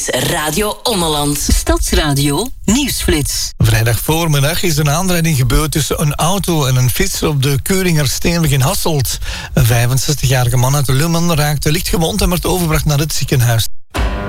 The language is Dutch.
is Radio Ommeland. Stadsradio Nieuwsflits. Vrijdag voormiddag is een aanrijding gebeurd tussen een auto en een fietser op de Keuringersteenweg in Hasselt. Een 65-jarige man uit de Lummen raakte licht gewond en werd overgebracht naar het ziekenhuis.